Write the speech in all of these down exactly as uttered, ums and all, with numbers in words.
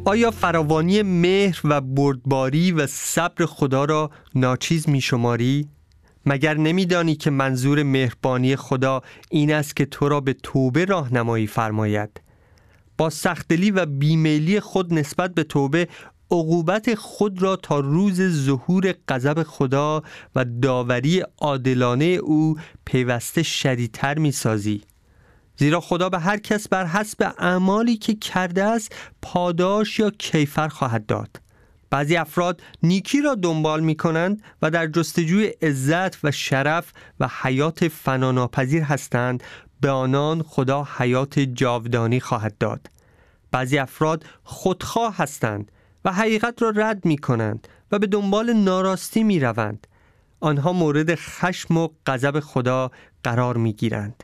آیا فراوانی مهر و بردباری و صبر خدا را ناچیز می شماری؟ مگر نمی‌دانی که منظور مهربانی خدا این است که تو را به توبه راهنمایی فرماید؟ با سخت‌دلی و بیمیلی خود نسبت به توبه عقوبت خود را تا روز ظهور غضب خدا و داوری عادلانه او پیوسته شدیدتر می‌سازی. زیرا خدا به هر کس بر حسب اعمالی که کرده است پاداش یا کیفر خواهد داد. بعضی افراد نیکی را دنبال می کنند و در جستجوی عزت و شرف و حیات فناناپذیر هستند، به آنان خدا حیات جاودانی خواهد داد. بعضی افراد خودخواه هستند و حقیقت را رد می کنند و به دنبال ناراستی می روند. آنها مورد خشم و غضب خدا قرار می گیرند.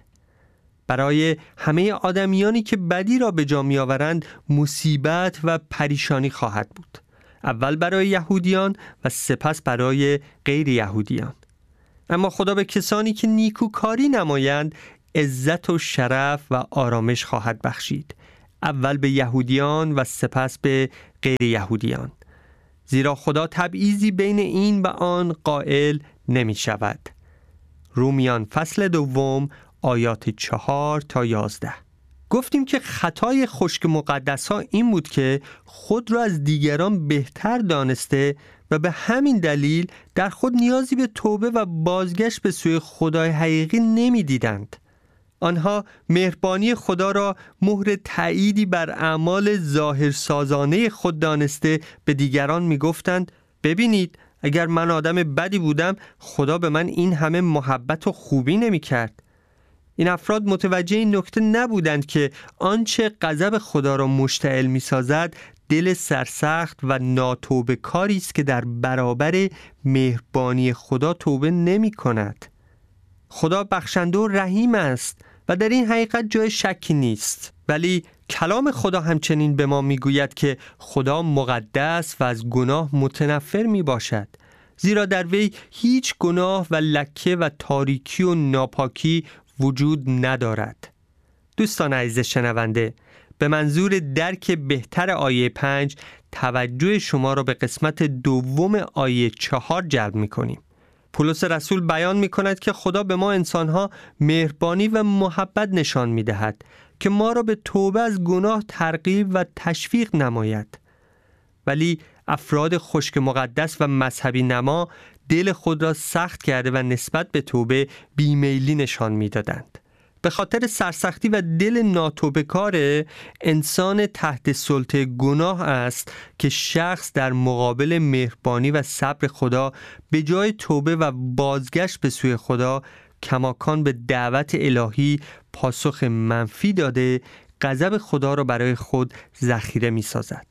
برای همه آدمیانی که بدی را به جا می آورند مصیبت و پریشانی خواهد بود. اول برای یهودیان و سپس برای غیر یهودیان. اما خدا به کسانی که نیکوکاری نمایند عزت و شرف و آرامش خواهد بخشید. اول به یهودیان و سپس به غیر یهودیان. زیرا خدا تبعیضی بین این و آن قائل نمی شود. رومیان فصل دوم آیات چهار تا یازده. گفتیم که خطای خشک مقدس ها این بود که خود را از دیگران بهتر دانسته و به همین دلیل در خود نیازی به توبه و بازگشت به سوی خدای حقیقی نمی دیدند. آنها مهربانی خدا را مهر تأییدی بر اعمال ظاهرسازانه خود دانسته به دیگران می گفتند ببینید اگر من آدم بدی بودم خدا به من این همه محبت و خوبی نمی کرد. این افراد متوجه این نکته نبودند که آنچه غضب خدا را مشتعل می‌سازد دل سرسخت و ناتوبه کاری است که در برابر مهربانی خدا توبه نمی‌کند. خدا بخشنده و رحیم است و در این حقیقت جای شکی نیست. ولی کلام خدا همچنین به ما می‌گوید که خدا مقدس و از گناه متنفر می‌باشد. زیرا در وی هیچ گناه و لکه و تاریکی و ناپاکی وجود ندارد. دوستان عزیز شنونده، به منظور درک بهتر آیه پنج توجه شما را به قسمت دوم آیه چهار جلب می کنیم. پولس رسول بیان می کند که خدا به ما انسانها مهربانی و محبت نشان می دهد که ما را به توبه از گناه ترغیب و تشویق نماید. ولی افراد خشک مقدس و مذهبی نما دل خود را سخت کرده و نسبت به توبه بیمیلی نشان می‌دادند. به خاطر سرسختی و دل ناتوبه‌کار انسان تحت سلطه گناه است که شخص در مقابل مهربانی و صبر خدا به جای توبه و بازگشت به سوی خدا کماکان به دعوت الهی پاسخ منفی داده غضب خدا را برای خود ذخیره می‌سازد.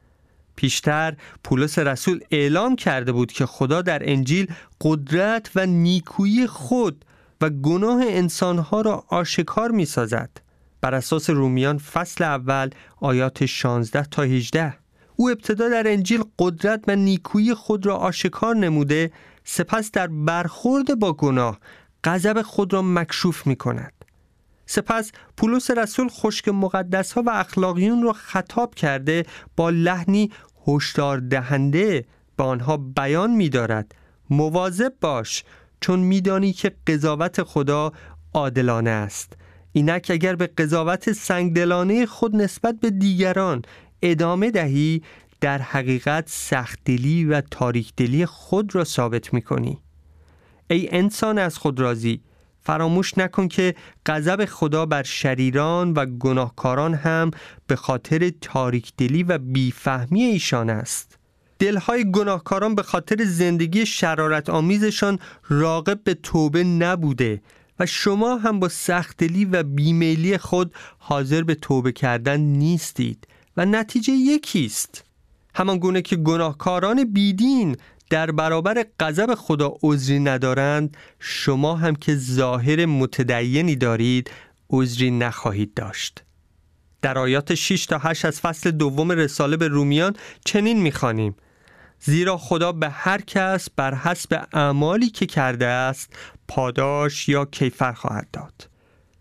پیشتر پولس رسول اعلام کرده بود که خدا در انجیل قدرت و نیکویی خود و گناه انسانها را آشکار می سازد. بر اساس رومیان فصل اول آیات شانزده تا هجده. او ابتدا در انجیل قدرت و نیکویی خود را آشکار نموده، سپس در برخورد با گناه غضب خود را مکشوف می کند. سپس پولس رسول خشک مقدس ها و اخلاقیون را خطاب کرده با لحنی هشدار دهنده به آنها بیان می دارد مواظب باش چون می دانی که قضاوت خدا عادلانه است. اینک اگر به قضاوت سنگدلانه خود نسبت به دیگران ادامه دهی در حقیقت سخت‌دلی و تاریک‌دلی خود را ثابت می کنی. ای انسان از خود راضی، فراموش نکن که غضب خدا بر شریران و گناهکاران هم به خاطر تاریک‌دلی و بیفهمی ایشان است. دلهای گناهکاران به خاطر زندگی شرارت آمیزشان راغب به توبه نبوده و شما هم با سخت‌دلی و بیمیلی خود حاضر به توبه کردن نیستید و نتیجه یکیست. همان گونه که گناهکاران بیدین در برابر غضب خدا عذری ندارند، شما هم که ظاهر متدینی دارید عذری نخواهید داشت. در آیات شش تا هشت از فصل دوم رساله به رومیان چنین می‌خوانیم: زیرا خدا به هر کس بر حسب اعمالی که کرده است پاداش یا کیفر خواهد داد.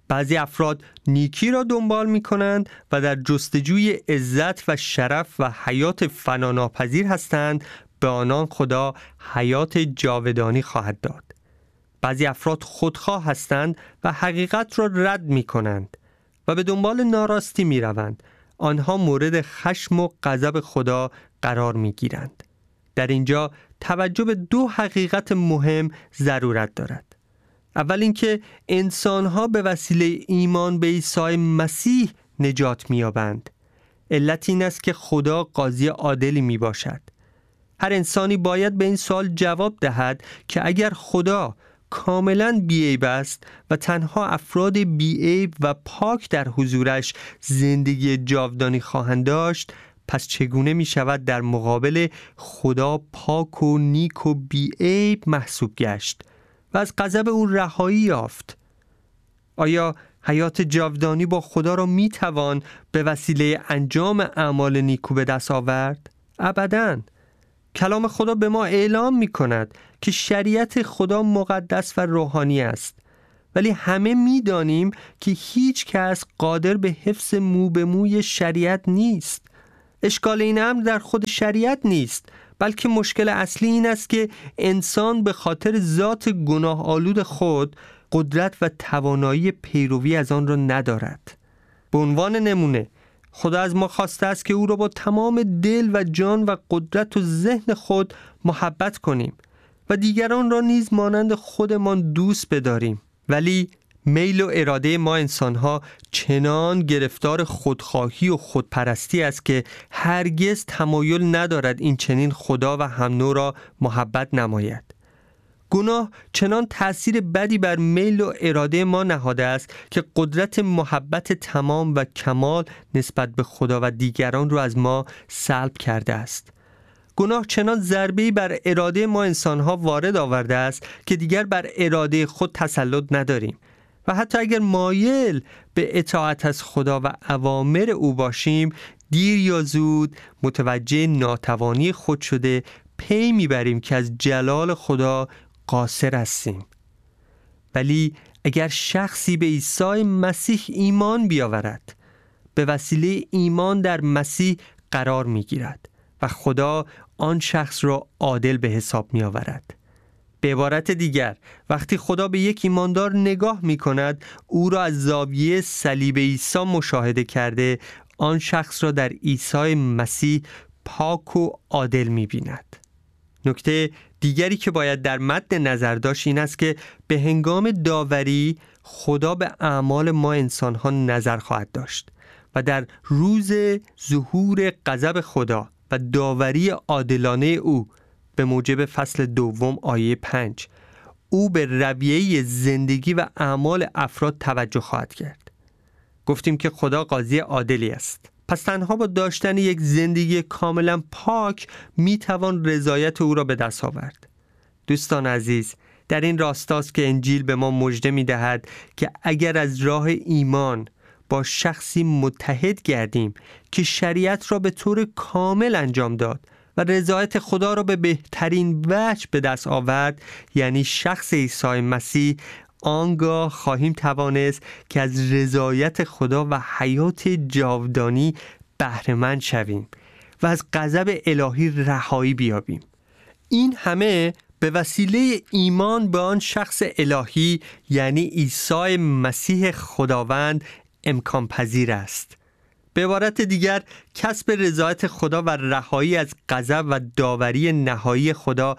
بعضی افراد نیکی را دنبال می کنند و در جستجوی عزت و شرف و حیات فناناپذیر هستند، به آنان خدا حیات جاودانی خواهد داد. بعضی افراد خودخواه هستند و حقیقت را رد می کنند و به دنبال ناراستی می روند. آنها مورد خشم و غضب خدا قرار می گیرند. در اینجا توجه به دو حقیقت مهم ضرورت دارد. اول اینکه انسان‌ها به وسیله ایمان به عیسی مسیح نجات می‌یابند. علت این است که خدا قاضی عادلی میباشد. هر انسانی باید به این سوال جواب دهد که اگر خدا کاملاً بی‌عیب است و تنها افراد بی‌عیب و پاک در حضورش زندگی جاودانی خواهند داشت، پس چگونه می شود در مقابل خدا پاک و نیک و بی‌عیب محسوب گشت و از غضب او رهایی یافت؟ آیا حیات جاودانی با خدا را می توان به وسیله انجام اعمال نیکو به دست آورد؟ ابداً. کلام خدا به ما اعلام می کند که شریعت خدا مقدس و روحانی است، ولی همه می دانیم که هیچ کس قادر به حفظ مو به موی شریعت نیست. اشکال این امر در خود شریعت نیست، بلکه مشکل اصلی این است که انسان به خاطر ذات گناه آلود خود قدرت و توانایی پیروی از آن را ندارد. به عنوان نمونه، خدا از ما خواسته است که او را با تمام دل و جان و قدرت و ذهن خود محبت کنیم و دیگران را نیز مانند خودمان دوست بداریم. ولی میل و اراده ما انسان‌ها چنان گرفتار خودخواهی و خودپرستی است که هرگز تمایل ندارد این چنین خدا و هم نوع را محبت نماید. گناه چنان تأثیر بدی بر میل و اراده ما نهاده است که قدرت محبت تمام و کمال نسبت به خدا و دیگران را از ما سلب کرده است. گناه چنان ضربه‌ای بر اراده ما انسان‌ها وارد آورده است که دیگر بر اراده خود تسلط نداریم و حتی اگر مایل به اطاعت از خدا و اوامر او باشیم، دیر یا زود متوجه ناتوانی خود شده پی میبریم که از جلال خدا قاصر هستیم. ولی اگر شخصی به عیسی مسیح ایمان بیاورد، به وسیله ایمان در مسیح قرار میگیرد و خدا آن شخص را عادل به حساب می آورد. به عبارت دیگر، وقتی خدا به یک ایماندار نگاه می کند، او را از زاویه صلیب عیسی مشاهده کرده، آن شخص را در عیسی مسیح پاک و عادل می بیند. نکته دیگری که باید در مد نظر داشت این است که به هنگام داوری خدا به اعمال ما انسان‌ها نظر خواهد داشت و در روز ظهور غضب خدا و داوری عادلانه او به موجب فصل دوم آیه پنج، او به رویه زندگی و اعمال افراد توجه خواهد کرد. گفتیم که خدا قاضی عادلی است. پس تنها با داشتن یک زندگی کاملا پاک می توان رضایت او را به دست آورد. دوستان عزیز، در این راستاست که انجیل به ما مژده می دهد که اگر از راه ایمان با شخصی متحد گردیم که شریعت را به طور کامل انجام داد و رضایت خدا را به بهترین وجه به دست آورد، یعنی شخص عیسی مسیح، آنگاه خواهیم توانست که از رضایت خدا و حیات جاودانی بهره مند شویم و از غضب الهی رهایی بیابیم. این همه به وسیله ایمان به آن شخص الهی، یعنی عیسی مسیح خداوند، امکان پذیر است. به عبارت دیگر، کسب رضایت خدا و رهایی از غضب و داوری نهایی خدا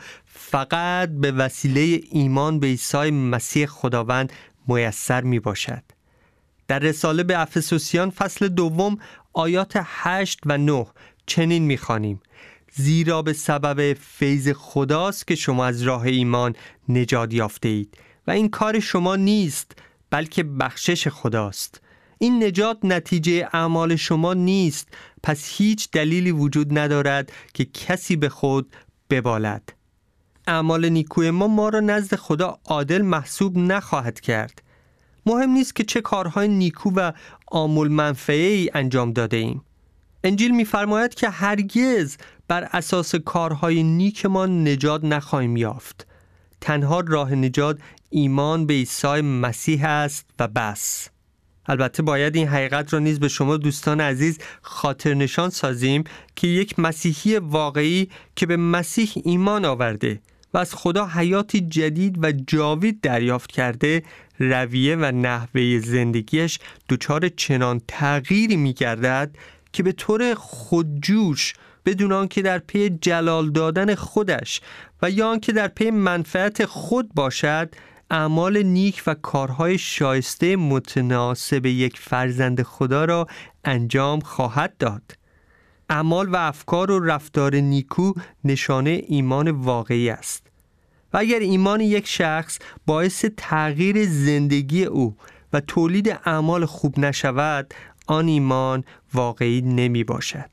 فقط به وسیله ایمان به عیسی مسیح خداوند میسر می باشد. در رساله به افسوسیان فصل دوم آیات هشت و نه چنین می خوانیم: زیرا به سبب فیض خداست که شما از راه ایمان نجات یافته اید و این کار شما نیست، بلکه بخشش خداست. این نجات نتیجه اعمال شما نیست، پس هیچ دلیلی وجود ندارد که کسی به خود ببالد. اعمال نیکوی ما ما را نزد خدا عادل محسوب نخواهد کرد. مهم نیست که چه کارهای نیکو و عامل منفعه‌ای انجام داده ایم. انجیل می‌فرماید که هرگز بر اساس کارهای نیک ما نجات نخواهیم یافت. تنها راه نجات ایمان به عیسی مسیح است و بس. البته باید این حقیقت را نیز به شما دوستان عزیز خاطر نشان سازیم که یک مسیحی واقعی که به مسیح ایمان آورده و از خدا حیاتی جدید و جاوید دریافت کرده، رویه و نحوه زندگیش دچار چنان تغییری می‌گردد که به طور خودجوش، بدون آنکه در پی جلال دادن خودش و یا آنکه در پی منفعت خود باشد، اعمال نیک و کارهای شایسته متناسب یک فرزند خدا را انجام خواهد داد. اعمال و افکار و رفتار نیکو نشانه ایمان واقعی است. و اگر ایمان یک شخص باعث تغییر زندگی او و تولید اعمال خوب نشود، آن ایمان واقعی نمی باشد.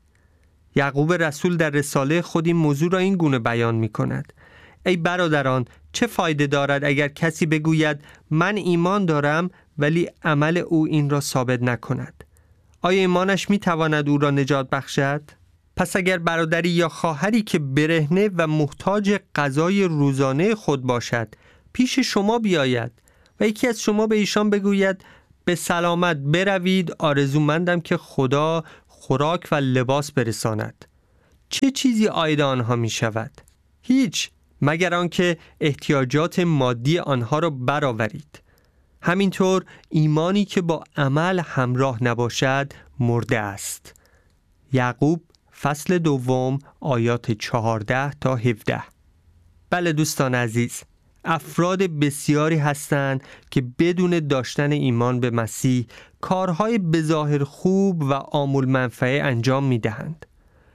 یعقوب رسول در رساله خود این موضوع را این گونه بیان می کند: ای برادران، چه فایده دارد اگر کسی بگوید من ایمان دارم ولی عمل او این را ثابت نکند؟ آیا ایمانش می تواند او را نجات بخشد؟ پس اگر برادری یا خواهری که برهنه و محتاج غذای روزانه خود باشد پیش شما بیاید و یکی از شما به ایشان بگوید به سلامت بروید، آرزومندم که خدا خوراک و لباس برساند، چه چیزی عاید آنها می شود؟ هیچ، مگر آنکه احتیاجات مادی آنها را برآورید. همینطور ایمانی که با عمل همراه نباشد مرده است. یعقوب فصل دوم آیات چهارده تا هفده. بله دوستان عزیز، افراد بسیاری هستند که بدون داشتن ایمان به مسیح کارهای بظاهر خوب و عامل منفعه انجام می دهند.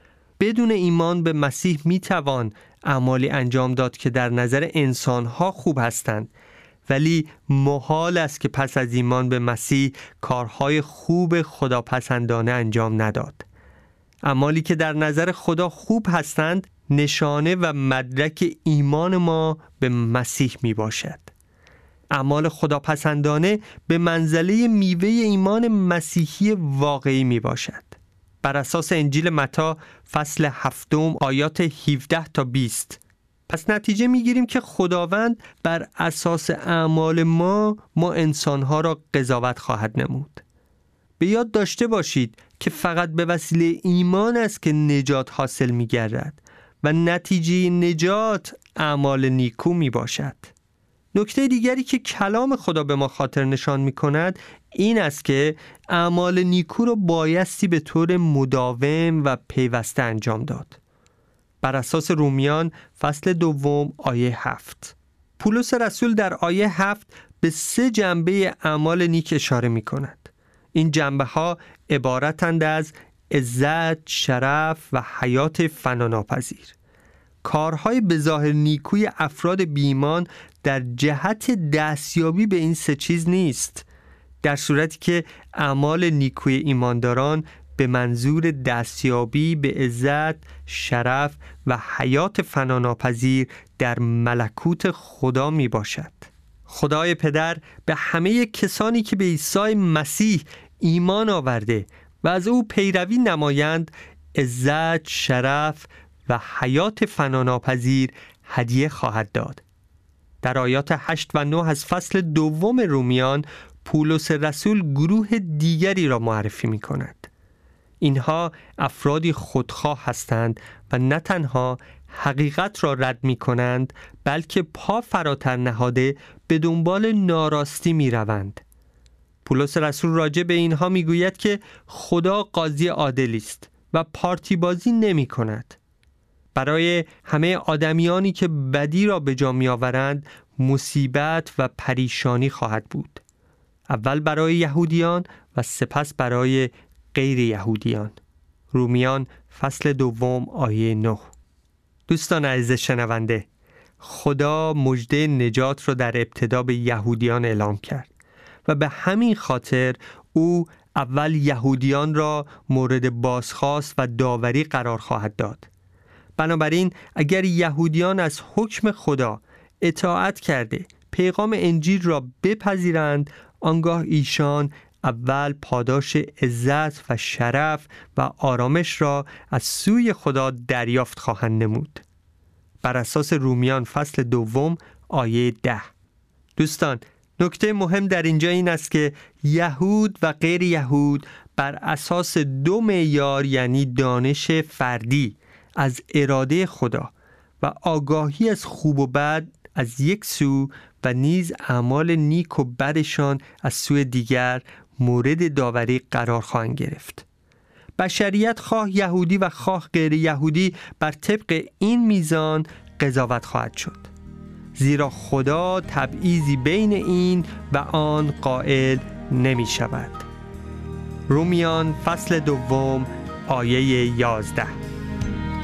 بدون ایمان به مسیح می توان اعمالی انجام داد که در نظر انسانها خوب هستند، ولی محال است که پس از ایمان به مسیح کارهای خوب خداپسندانه انجام نداد. اعمالی که در نظر خدا خوب هستند نشانه و مدرک ایمان ما به مسیح می باشد. اعمال خداپسندانه به منزله میوه ایمان مسیحی واقعی می باشد. بر اساس انجیل متی فصل هفتم آیات هفده تا بیست. پس نتیجه میگیریم که خداوند بر اساس اعمال ما ما انسانها را قضاوت خواهد نمود. به یاد داشته باشید که فقط به وسیله ایمان است که نجات حاصل می‌گردد و نتیجه نجات اعمال نیکو می باشد. نکته دیگری که کلام خدا به ما خاطر نشان می کند این است که اعمال نیکو را بایستی به طور مداوم و پیوسته انجام داد. بر اساس رومیان فصل دوم آیه هفت. پولس رسول در آیه هفت به سه جنبه اعمال نیک اشاره می کند. این جنبه ها عبارتند از عزت، شرف و حیات فناناپذیر. کارهای بظاهر نیکوی افراد بی‌ایمان در جهت دستیابی به این سه چیز نیست، در صورتی که اعمال نیکوی ایمانداران به منظور دستیابی به عزت، شرف و حیات فناناپذیر در ملکوت خدا می باشد. خدای پدر به همه کسانی که به عیسی مسیح ایمان آورده و از او پیروی نمایند عزت، شرف و حیات فناناپذیر هدیه خواهد داد. در آیات هشت و نه از فصل دوم رومیان پولس رسول گروه دیگری را معرفی می کند. اینها افرادی خودخواه هستند و نه تنها حقیقت را رد می کنند بلکه پا فراتر نهاده به دنبال ناراستی می روند. پولس رسول راجع به اینها می گوید که خدا قاضی عادلی است و پارتی بازی نمی کند. برای همه آدمیانی که بدی را به جا می آورند مصیبت و پریشانی خواهد بود. اول برای یهودیان و سپس برای غیر یهودیان. رومیان فصل دوم آیه نه. دوستان عزیز شنونده، خدا مژده نجات را در ابتدا به یهودیان اعلام کرد و به همین خاطر او اول یهودیان را مورد بازخواست و داوری قرار خواهد داد. بنابراین اگر یهودیان از حکم خدا اطاعت کرده پیغام انجیل را بپذیرند، آنگاه ایشان اول پاداش عزت و شرف و آرامش را از سوی خدا دریافت خواهند نمود. بر اساس رومیان فصل دوم آیه ده. دوستان، نکته مهم در اینجا این است که یهود و غیر یهود بر اساس دو معیار، یعنی دانش فردی از اراده خدا و آگاهی از خوب و بد از یک سو و نیز اعمال نیک و بدشان از سوی دیگر مورد داوری قرار خواهند گرفت. بشریت خواه یهودی و خواه غیر یهودی بر طبق این میزان قضاوت خواهد شد، زیرا خدا تبعیضی بین این و آن قائل نمی شود. رومیان فصل دوم آیه یازده.